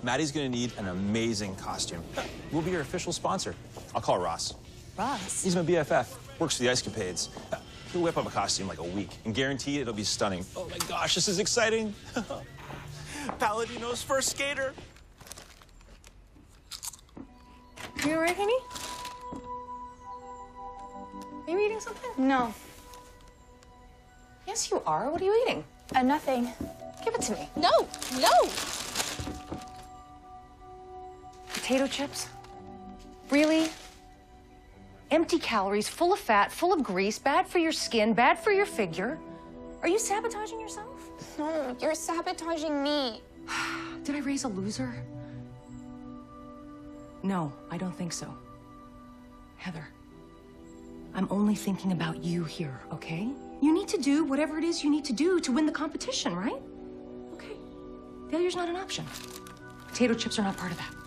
Maddie's gonna need an amazing costume. We'll be your official sponsor. I'll call Ross. Ross? He's my BFF. Works for the Ice Capades. He'll whip up a costume like a week, and guaranteed it'll be stunning. Oh my gosh, this is exciting. Paladino's first skater. Are you all right, honey? Are you eating something? No. Yes, you are. What are you eating? Nothing. Give it to me. No, no. Potato chips? Really? Empty calories, full of fat, full of grease, bad for your skin, bad for your figure. Are you sabotaging yourself? No, you're sabotaging me. Did I raise a loser? No, I don't think so. Heather, I'm only thinking about you here, okay? You need to do whatever it is you need to do to win the competition, right? Okay. Failure's not an option. Potato chips are not part of that.